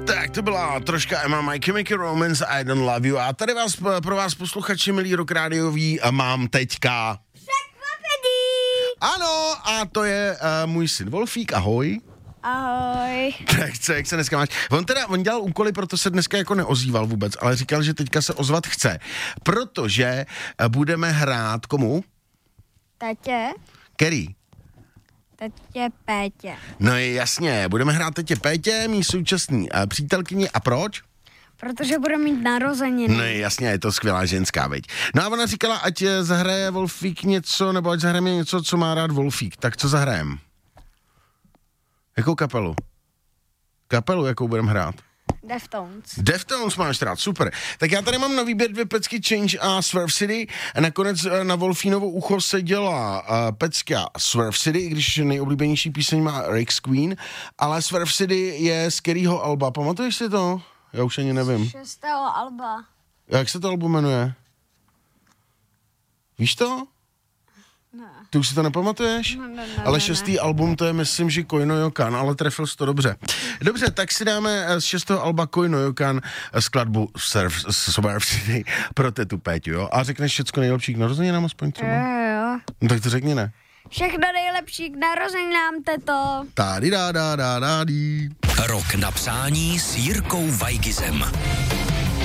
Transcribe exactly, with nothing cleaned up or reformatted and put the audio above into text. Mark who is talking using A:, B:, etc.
A: Tak to byla troška Emma, My Chemical Romance, I Don't Love You. A tady vás, pro vás posluchači, milí Rock Rádioví, mám teďka...
B: Překvapení!
A: Ano, a to je uh, můj syn Wolfík, ahoj.
B: Ahoj.
A: Tak co, jak se dneska máš? On teda, on dělal úkoly, proto se dneska jako neozýval vůbec, ale říkal, že teďka se ozvat chce, protože uh, budeme hrát komu?
B: Tatě?
A: Který?
B: Tatě Pétě.
A: No jasně, budeme hrát tetě Pétě, mý současný uh, přítelkyni, a proč?
B: Protože bude mít narozeniny.
A: No jasně, je to skvělá ženská, veď. No a ona říkala, ať zahraje Wolfík něco, nebo ať zahrajeme něco, co má rád Wolfík. Tak co zahrajem? Jakou kapelu? Kapelu, jakou budeme hrát?
B: Deftones.
A: Deftones máš rád, super. Tak já tady mám na výběr dvě pecky Change a Swerve City. A nakonec na Wolfínovo ucho se dělá uh, pecka Swerve City, i když nejoblíbenější píseň má Rex Queen, ale Swerve City je z kterého alba? Pamatuješ si to? Já už ani nevím.
B: Šestého alba.
A: Jak se to album jmenuje? Víš to?
B: Ne.
A: Ty už si to nepamatuješ?
B: No, no, no,
A: ale
B: ne,
A: šestý
B: ne.
A: album, to je, myslím, že Koino Yokan, ale trefil jsi to dobře. Dobře, tak si dáme z šestého alba Koino Yokan skladbu Swerve City pro tetu Péťu, jo? A řekneš všecko nejlepší k narozeninám aspoň třeba?
B: Jo, jo.
A: No tak to řekni, ne?
B: Všechno nejlepší k narozeninám, teto.
A: Tady dá, dá, dá, dá, dí.
C: Rok na přání s Jirkou Vajgizem.